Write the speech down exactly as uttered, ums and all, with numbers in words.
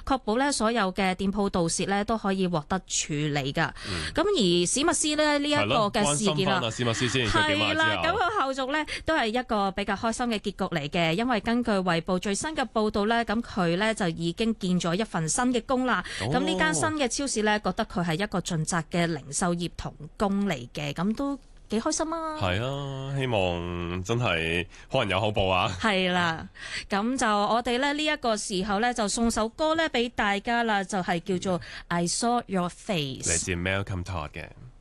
確保咧所有嘅店鋪盜竊咧都可以獲得處理㗎。咁、嗯、而史密斯咧呢一、這個嘅事件啦， 關心返啊，史密斯先係啦，咁佢後續咧都係一個比較開心嘅結局嚟嘅，因為根據衛報最新嘅報道咧，咁佢咧就已經見咗一份新嘅工啦。咁呢間新嘅超市咧，覺得佢係一個盡責嘅零售業同工嚟嘅，咁都幾開心啊！ 係啊，希望真係可能有好報啊！ 係啦，咁就我哋咧呢一個時候咧就送首歌咧俾大家啦，就係、是、叫做《I Saw Your Face》， 嚟自 Malcolm Todd 嘅。